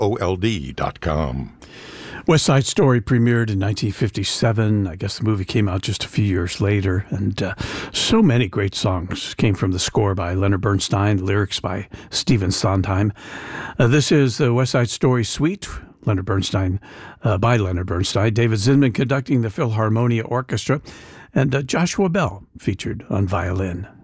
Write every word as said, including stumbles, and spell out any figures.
O L D dot com. West Side Story premiered in nineteen fifty-seven. I guess the movie came out just a few years later. And uh, so many great songs came from the score by Leonard Bernstein, lyrics by Stephen Sondheim. Uh, this is the West Side Story Suite, Leonard Bernstein, uh, by Leonard Bernstein, David Zinman conducting the Philharmonia Orchestra, and uh, Joshua Bell featured on violin.